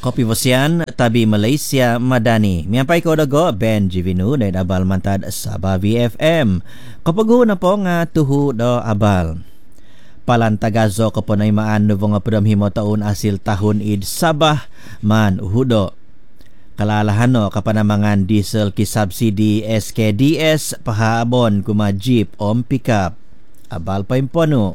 Kopi Vosian, Tabi Malaysia, Madani. Miyampay ko dago, Ben Jivinu, na abal mantad Sabah VFM. Kapag na po nga tuho do abal. Palantagazo ko po na imaan nubong nga pudam himo taon asil tahun id Sabah man uhudo. Kalalahan no kapanamangan diesel ki subsidy SKDS pahabon kuma jeep om pickup. Abal pa impono.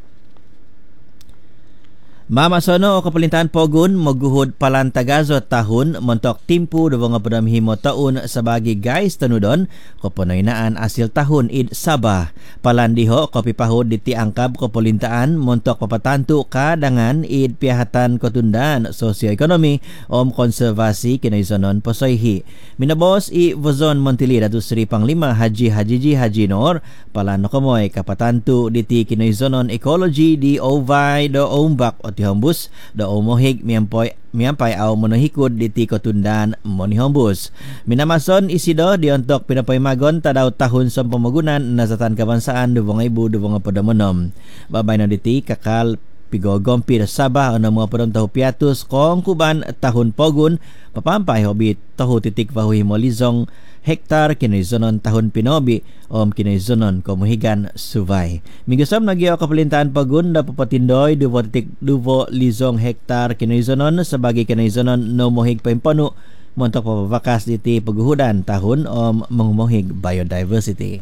Mama sono o kapalintahan pogun maguhod palantagazo tahun montok timpu do nga padamhimo taon sa bagi guys tanudon koponoy naan asil tahun id Sabah palandiho kopi pahod diti angkab kapalintaan montok papatantu kadangan id piyahatan kotundan socio-ekonomi om konservasi kinaizonon posoyhi minabos i Vozon Montilida tu Sri Panglima Haji Nor palano kamoy kapatantu diti kinaizonon ecology di ovai do ombak Hombus da omohig miyampay aw monohikod diti kotundan monihombus. Minamason isido diontok pinapaymagon tadaw tahun sa pamagunan nasatan kabansaan dubong ibu dubong padamonom. Babay na diti kakal pigogompi Sabah ano mga padong tahu piatus kong kuban tahun pogun papampay hobit tahu titik bahui molizong hektar kinaizonon tahun pinobi om kinaizonon komuhigan suvay. Mingusam nagyo kapalintaan pagun da papatindoy 2.2 lizong hektar kinaizonon sabagi kinaizonon no mohig paimpano montok papabakas diti paguhudan tahun om mangmohig biodiversity.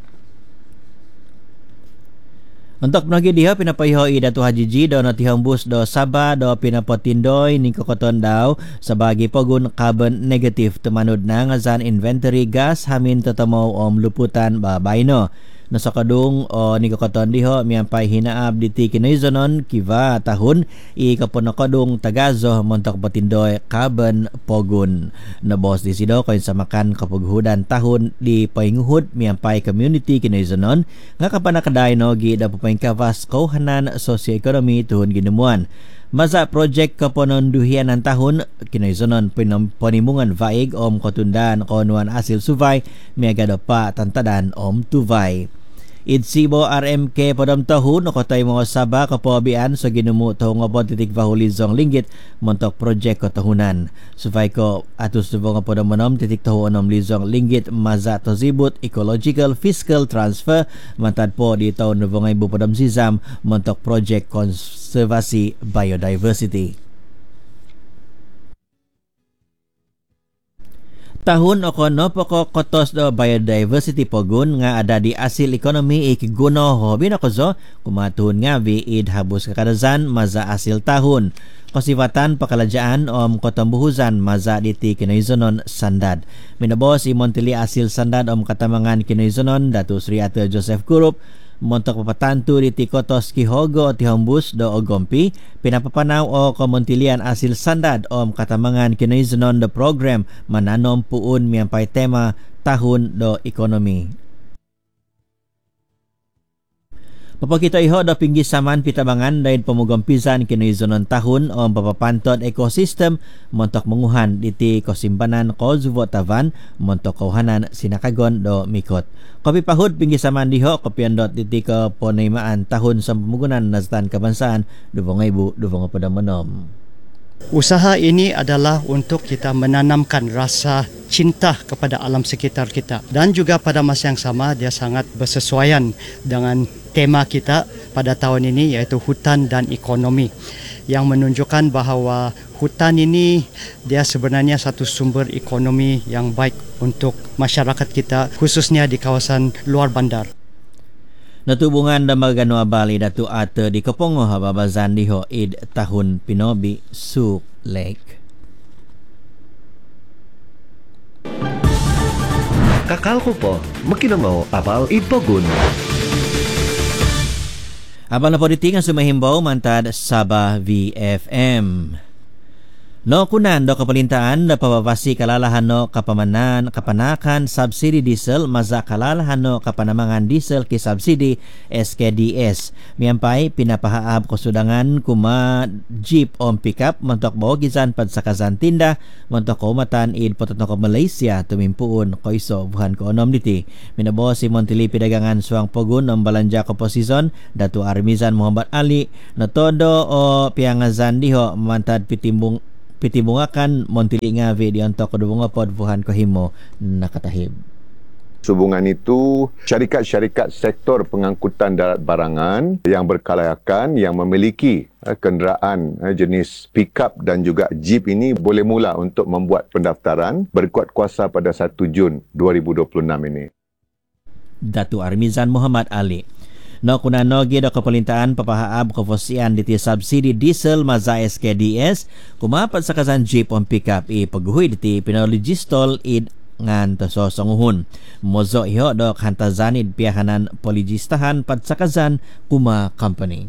Untuk menagi dia pinapayho ida tu hajiji do natihambus do Sabah do pinapotindoy ni kokoton daw sabagi pogun carbon negative tumanud na ngazan inventory gas hamin tatamaw om luputan babayno. Nasakadung o ni kokoton diho miyampay hinaab diti kinaizonon kiva tahun i kaponokadung tagazo montok patindoy carbon pogun. Nabos di sido koin samakan kapaghudan tahun di painguhud miyampay community kinaizonon nga kapanakaday no gi da papaingkavas kauhanan socio-ekonomi tuhon ginemuan. Maza project kapononduhian ng tahun kinaizonon panimungan vaig om kotundan konuan asil suvay miagado pa tantadan om tuvay. Idsibo RMK padam tahun kotay mga Sabah kapobian sa ginumu taong nga titik bahulizong linggit montok project ko tahunan. Suvay ko atus subong nga padam manom titik tahu 6 lizong linggit maza tozibut ecological fiscal transfer mantad po di taon nubong ibu padam sizam montok project konservasi biodiversity. Tahun okono poko kotos do biodiversity pogun nga ada di asil ekonomi ikiguno hobi na kozo kumatuhon nga viid habus kakadazan maza asil tahun kosivatan pakalajaan om kotambuhuzan maza diti kinaizonon sandad. Minabos i Montili asil sandad om katamangan kinaizonon Datu Sri Ate Joseph Kurup montok papatantu diti kotos kihogo ti hombus do ogompi pinapapanaw o komontilian asil sandad om katamangan kinaizonon do program mananom puun miyampay tema tahun do ekonomi. Papakita iho do pinggisaman pitabangan dahin pamugompisan kinaizonon tahun o papapantod ecosystem montok menguhan diti kosimbanan Kozuvo Tavan montok kauhanan sinakagon do mikot. Kopi pahud pinggisaman diho kopiandot diti ko ponaymaan tahun sa pamugunan nastan kabansaan dubong ibu dubong padamonom. Usaha ini adalah untuk kita menanamkan rasa cinta kepada alam sekitar kita dan juga pada masa yang sama dia sangat bersesuaian dengan tema kita pada tahun ini yaitu hutan dan ekonomi yang menunjukkan bahawa hutan ini dia sebenarnya satu sumber ekonomi yang baik untuk masyarakat kita khususnya di kawasan luar bandar. Natubungan da magano abali Datu Ate di Kapongo hababazan diho id tahun pinobi Sioux Lake. Kakal ko po, makinamaw abal id pogun. Abal na po diti nga sumahimbaw mantad Sabah VFM. No kunan do kapalintaan da pababasi kalalahan no kapanakan subsidi diesel maza kalalahan no kapanamangan diesel ki subsidi SKDS. Miyampay pinapahaab ko sudangan kuma jeep om pickup montok bogisan padsakazan tinda montok kumatan id potono ko Malaysia tumimpuon ko iso buhan ko onom diti. Minabo si Montili pidagangan suang pogun om balanja ko posison Datu Armizan Muhammad Ali na todo o piangazan diho mantad pitibungakan montili ngavi di ontok kedubunga podvuhan kohimo nakatahib. Sehubungan itu, syarikat-syarikat sektor pengangkutan darat barangan yang berkelayakan yang memiliki kenderaan jenis pick-up dan juga jeep ini boleh mula untuk membuat pendaftaran berkuat kuasa pada 1 Jun 2026 ini. Datu Armizan Muhammad Ali. No kuna nogi do kepelintaan papahaab kefosian di subsidi diesel maza SKDS kumapat sakazan jeep on pick-up paguhui di pinologistol id ngan taso sanguhun mozo iho dok hantazanid piahanan poligistahan patsakazan kuma company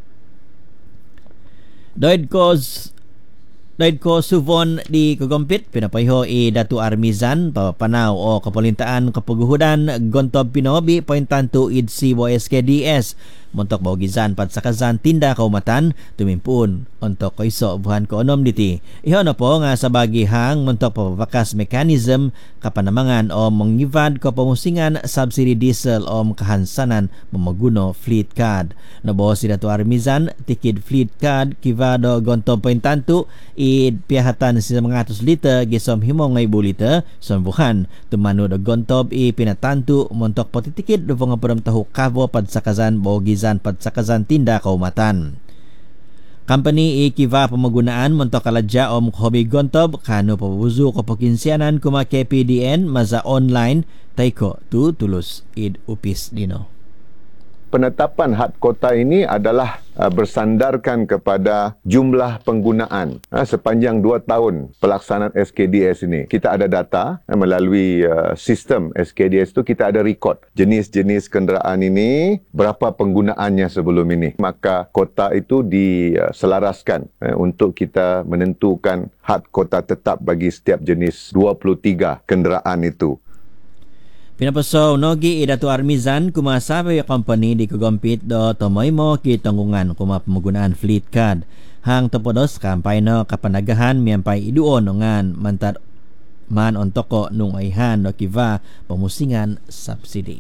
Daidko Suvon di Kugompit pinapaiho Datu Armizan papanao o kepelintaan kepeguhudan Gontob Pinobi pointantu id si SKDS montok baugizan patsakazan tinda kaumatan tumimpun untuk koiso buhan koonom diti iho na po nga sa bagihang montok papabakas mekanism kapanamangan o mengivad ko pemusingan subsidi diesel o kahansanan memaguno fleet card na bo si Datu Armizan tikid fleet card kivado Gontob pointantu id piyahatan 900 liter gisom himong ngay bulita sombuhan tumano do Gontob pinatantu montok potitikid do nga padam tahu kavo padsakazan baugizan padsakazan tinda kaumatan. Company ikiva pemagunaan montok kaladya om hobi Gontob kano pabuzu ko pakinsianan kuma KPDN maza online taiko tu tulus id upis dino. Penetapan had kota ini adalah bersandarkan kepada jumlah penggunaan sepanjang 2 tahun pelaksanaan SKDS ini. Kita ada data melalui sistem SKDS itu kita ada rekod jenis-jenis kenderaan ini, berapa penggunaannya sebelum ini. Maka kota itu diselaraskan untuk kita menentukan had kota tetap bagi setiap jenis 23 kenderaan itu. Pinapasaw nogi Datu Armizan kumasabi company di Kugompit do tomoy mo kitanggungan kuma pemagunaan fleet card hang topodos kampay no kapanagahan miyampay iduon ngan mantar man on toko nung ayhan do kiva pemusingan subsidi.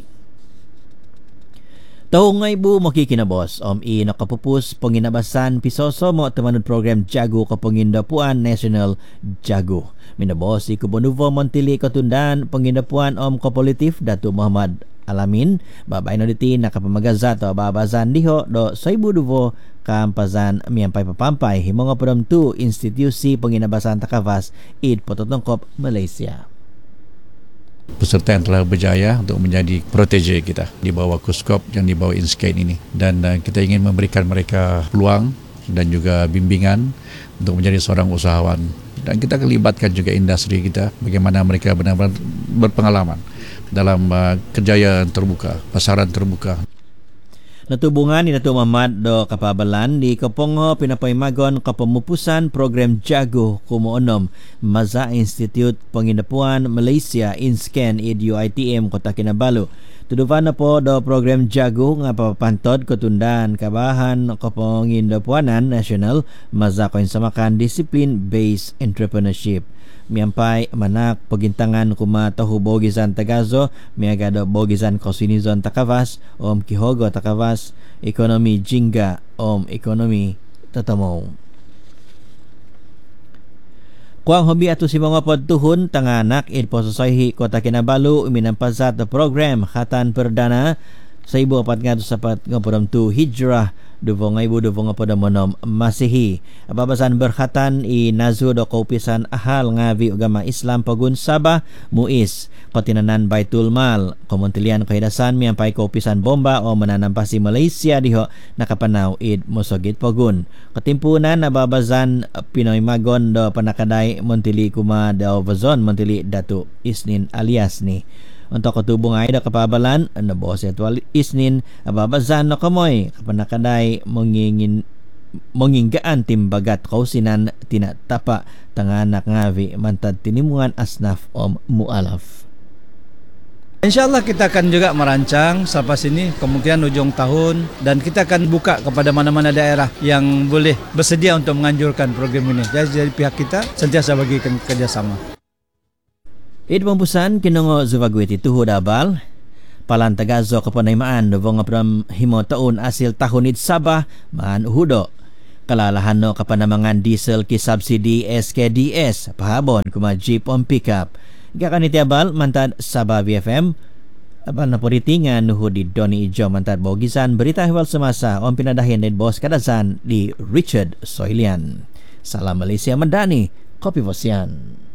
Taong ngay bu makikinabos nakapupus panginabasan pisoso mo temanun program Jago kapangindapuan National Jago. Minabos si Kubonuvo Montili Katundan pangindapuan kopolitif Datu Muhammad Alamin babay no diti nakapamagaza to babazan diho do Soibuduvo kampazan miyampay papampay himong apodam tu institusi panginabasan takavas id pototongkop Malaysia. Peserta yang telah berjaya untuk menjadi protege kita di bawah Kuskop yang di bawah Inskate ini dan kita ingin memberikan mereka peluang dan juga bimbingan untuk menjadi seorang usahawan dan kita kelibatkan juga industri kita bagaimana mereka benar-benar berpengalaman dalam kerjaya terbuka, pasaran terbuka. Natubungan ni Datu Muhammad do kapabalan di Kapongho pinapaymagon kapamupusan program Jago kumoonom Maza Institute Pangindapuan Malaysia Inscan id UiTM Kota Kinabalu. Tuduvan na po do program Jago nga papantod kutundan kabahan kapangindapuanan national Maza Koinsamakan Discipline Based Entrepreneurship. Miyampay manak pagintangan kuma tahu bogizan Tagazo miagado bogizan Kosinizon Takavas Kihogo Takavas ekonomi jingga ekonomi tatamo. Kuang hobi ato si mga podtuhon tanganak id pososayhi Kota Kinabalu minampazat the program khatan perdana sa ibu apat nga sapat nga podam tu hijrah duvo nga ibu duvo nga podam monom Masihi ababasan berkhatan nazu do kaupisan ahal nga vi agama Islam pagun Sabah muis patinanan Baitul Mal komontilian kahidasan miyampay kaupisan bomba o mananampa si Malaysia diho nakapanaw id mosogit pagun katimpunan ababasan Pinoy Magon do panakaday montili kuma do vazon montili Datu Isnin alias ni untuk ketubung ay da kapabalan na bos etwal Isnin ababazan no kamoy kapanakaday menginggaan timbagat kausinan tinatapa tanganak ngavi mantad tinimungan asnaf mualaf. InsyaAllah kita akan juga merancang sampai sini kemungkinan ujung tahun dan kita akan buka kepada mana-mana daerah yang boleh bersedia untuk menganjurkan program ini. Jadi pihak kita sentiasa bagikan kerjasama. Id pembusan kinongo zuvagwit ituhud abal palan Tagazo kapanaymaan do nga pram himo taon asil tahun id Sabah maan uhudo Kalalahan no kapanamangan diesel ki subsidi SKDS pahabon kuma jeep on pickup. Gakan itiabal mantad Sabah BFM. Abang na puritingan nuhud di Doni Ijo mantad bogisan berita hewal semasa on pinadahin dari bos kadasan di Richard Soilian. Salam Malaysia Madani, Kopi Vosian.